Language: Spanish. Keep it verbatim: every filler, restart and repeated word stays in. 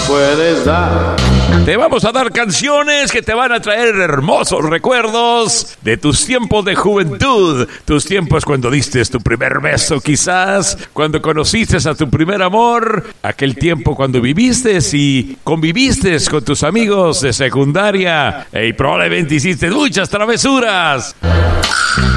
puedes dar. Te vamos a dar canciones que te van a traer hermosos recuerdos de tus tiempos de juventud, tus tiempos cuando diste tu primer beso quizás, cuando conociste a tu primer amor, aquel tiempo cuando viviste y conviviste con tus amigos de secundaria y probablemente hiciste muchas travesuras.